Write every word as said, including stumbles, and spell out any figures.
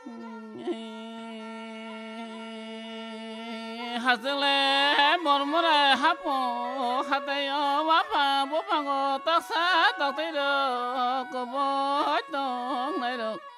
hạt dương lệ một một đại hấp mồ hạt tây ở bắp phà bắp phà ngô tắc sát tắc tây được có bó tông này được